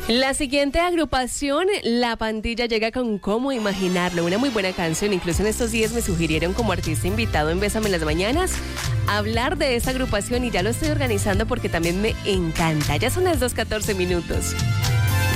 La siguiente agrupación, La Pandilla, llega con Cómo Imaginarlo, una muy buena canción. Incluso en estos días me sugirieron como artista invitado en Bésame en las Mañanas hablar de esa agrupación y ya lo estoy organizando porque también me encanta. Ya son las 2:14 minutos.